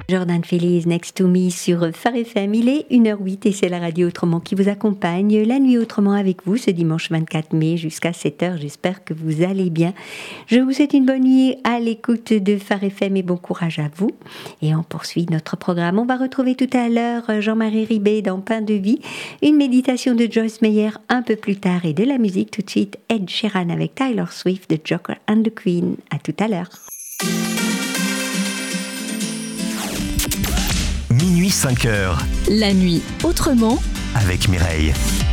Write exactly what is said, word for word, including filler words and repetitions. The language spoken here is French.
Jordan Feliz, Next to Me sur Phare F M. Il est une heure huit et c'est la radio Autrement qui vous accompagne. La nuit Autrement avec vous ce dimanche vingt-quatre mai jusqu'à sept heures. J'espère que vous allez bien. Je vous souhaite une bonne nuit à l'écoute de Phare F M et bon courage à vous. Et on poursuit notre programme. On va retrouver tout à l'heure Jean-Marie Ribé dans Pain de Vie, une méditation de Joyce Meyer un peu plus tard et de la musique tout de suite. Ed Sheeran avec Taylor Swift, The Joker and the Queen. À tout à l'heure. Minuit cinq heures. La nuit autrement avec Mireille.